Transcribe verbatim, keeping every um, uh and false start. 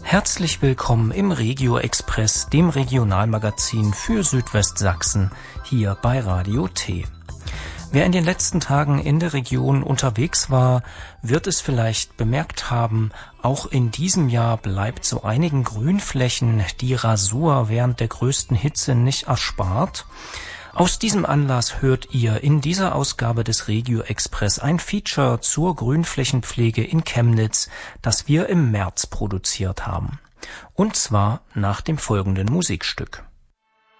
Herzlich willkommen im Regio Express, dem Regionalmagazin für Südwestsachsen, hier bei Radio T. Wer in den letzten Tagen in der Region unterwegs war, wird es vielleicht bemerkt haben, auch in diesem Jahr bleibt so einigen Grünflächen die Rasur während der größten Hitze nicht erspart. Aus diesem Anlass hört ihr in dieser Ausgabe des Regio Express ein Feature zur Grünflächenpflege in Chemnitz, das wir im März produziert haben. Und zwar nach dem folgenden Musikstück.